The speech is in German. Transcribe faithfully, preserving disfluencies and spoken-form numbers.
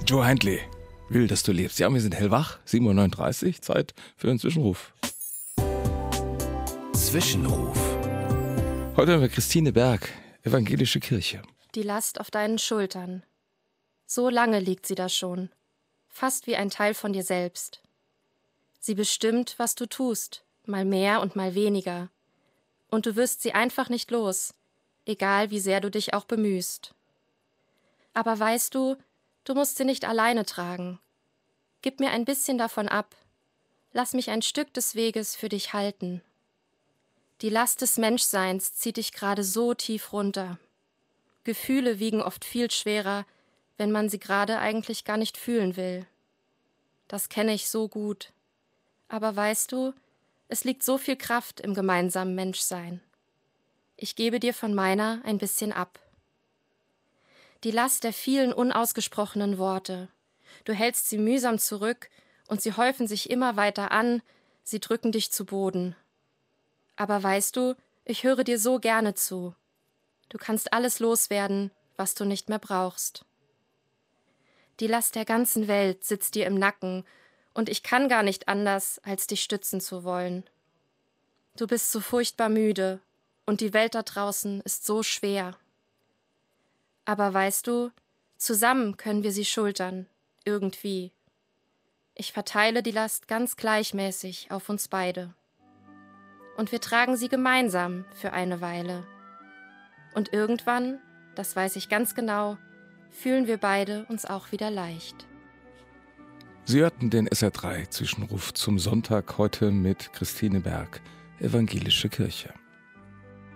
Joe Hindley, will, dass du lebst. Ja, wir sind hellwach, sieben Uhr neununddreißig, Zeit für einen Zwischenruf. Zwischenruf. Heute haben wir Christine Berg, Evangelische Kirche. Die Last auf deinen Schultern. So lange liegt sie da schon, fast wie ein Teil von dir selbst. Sie bestimmt, was du tust, mal mehr und mal weniger. Und du wirst sie einfach nicht los, egal wie sehr du dich auch bemühst. Aber weißt du, du musst sie nicht alleine tragen. Gib mir ein bisschen davon ab. Lass mich ein Stück des Weges für dich halten. Die Last des Menschseins zieht dich gerade so tief runter. Gefühle wiegen oft viel schwerer, wenn man sie gerade eigentlich gar nicht fühlen will. Das kenne ich so gut. Aber weißt du, es liegt so viel Kraft im gemeinsamen Menschsein. Ich gebe dir von meiner ein bisschen ab. Die Last der vielen unausgesprochenen Worte. Du hältst sie mühsam zurück und sie häufen sich immer weiter an, sie drücken dich zu Boden. Aber weißt du, ich höre dir so gerne zu. Du kannst alles loswerden, was du nicht mehr brauchst. Die Last der ganzen Welt sitzt dir im Nacken und ich kann gar nicht anders, als dich stützen zu wollen. Du bist so furchtbar müde und die Welt da draußen ist so schwer. Aber weißt du, zusammen können wir sie schultern, irgendwie. Ich verteile die Last ganz gleichmäßig auf uns beide. Und wir tragen sie gemeinsam für eine Weile. Und irgendwann, das weiß ich ganz genau, fühlen wir beide uns auch wieder leicht. Sie hörten den S R drei Zwischenruf zum Sonntag heute mit Christine Berg, Evangelische Kirche.